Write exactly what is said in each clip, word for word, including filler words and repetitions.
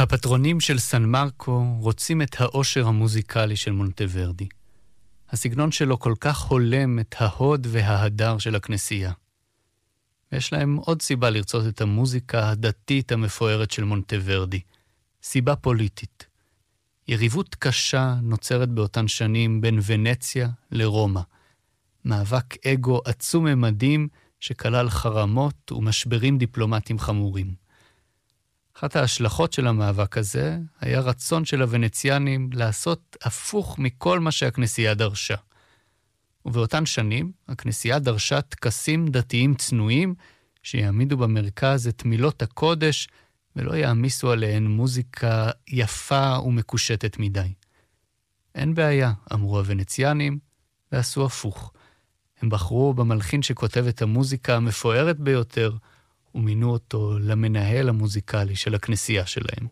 הפטרונים של סן מרקו רוצים את העושר המוזיקלי של מונטוורדי. הסגנון שלו כל כך הולם את ההוד וההדר של הכנסייה. ויש להם עוד סיבה לרצות את המוזיקה הדתית המפוארת של מונטוורדי. סיבה פוליטית. יריבות קשה נוצרת באותן שנים בין ונציה לרומא. מאבק אגו עצום ממדים שכלל חרמות ומשברים דיפלומטיים חמורים. אחת ההשלכות של המאבק הזה היה רצון של הוונציאנים לעשות הפוך מכל מה שהכנסייה דרשה. ובאותן שנים הכנסייה דרשה טקסים דתיים צנועים שיעמידו במרכז את מילות הקודש ולא יעמיסו עליהן מוזיקה יפה ומקושטת מדי. אין בעיה, אמרו הוונציאנים, ועשו הפוך. הם בחרו במלחין שכותב את המוזיקה המפוארת ביותר, ומינו אותו למנהל המוזיקלי של הכנסייה שלהם.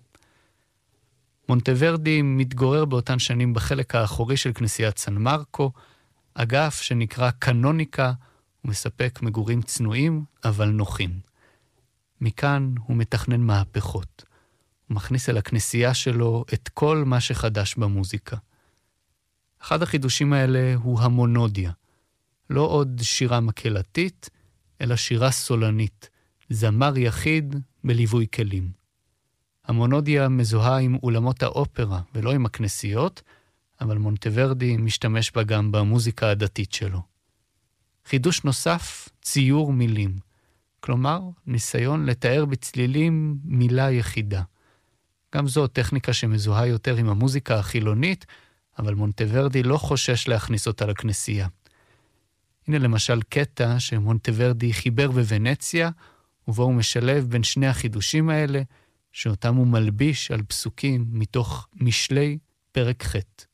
מונטוורדי מתגורר באותן שנים בחלק האחורי של כנסיית סן מרקו, אגף שנקרא קנוניקה, ומספק מגורים צנועים אבל נוחים. מכאן הוא מתכנן מהפכות. הוא מכניס אל הכנסייה שלו את כל מה שחדש במוזיקה. אחד החידושים האלה הוא המונודיה. לא עוד שירה מקהלתית, אלא שירה סולנית. זמר יחיד בליווי כלים. המונודיה מזוהה עם אולמות האופרה ולא עם הכנסיות, אבל מונטוורדי משתמש בה גם במוזיקה הדתית שלו. חידוש נוסף, ציור מילים. כלומר, ניסיון לתאר בצלילים מילה יחידה. גם זו טכניקה שמזוהה יותר עם המוזיקה החילונית, אבל מונטוורדי לא חושש להכניס אותה לכנסייה. הנה למשל קטע שמונטוורדי חיבר בוונציה, ובו הוא משלב בין שני החידושים האלה, שאותם הוא מלביש על פסוקים מתוך משלי פרק ח'.